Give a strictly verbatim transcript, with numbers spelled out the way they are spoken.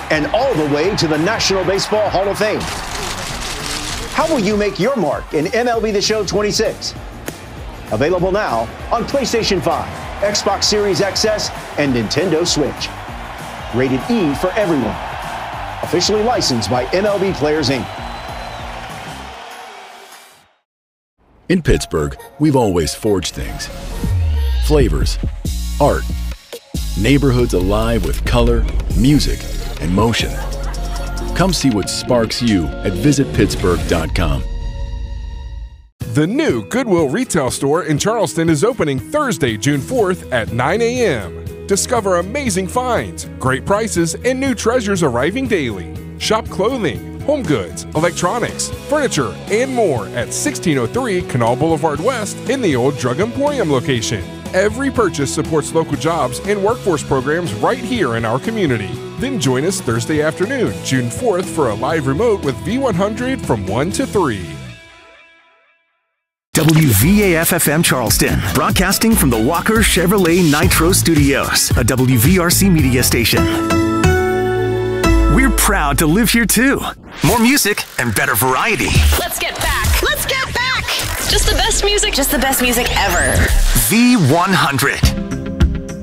and all the way to the National Baseball Hall of Fame. How will you make your mark in M L B The Show twenty-six? Available now on PlayStation five, Xbox Series X S, and Nintendo Switch. Rated E for everyone. Officially licensed by M L B Players, Incorporated. In Pittsburgh, we've always forged things. Flavors, art, neighborhoods alive with color, music, and motion. Come see what sparks you at visit pittsburgh dot com. The new Goodwill retail store in Charleston is opening Thursday, June fourth at nine a m Discover amazing finds, great prices, and new treasures arriving daily. Shop clothing, home goods, electronics, furniture, and more at sixteen oh three Canal Boulevard West in the old Drug Emporium location. Every purchase supports local jobs and workforce programs right here in our community. Then join us Thursday afternoon, June fourth, for a live remote with V one hundred from one to three. W V A F F M Charleston, broadcasting from the Walker Chevrolet Nitro Studios, a W V R C media station. We're proud to live here too. More music and better variety. Let's get back. Let's get back. Just the best music. Just the best music ever. V one hundred.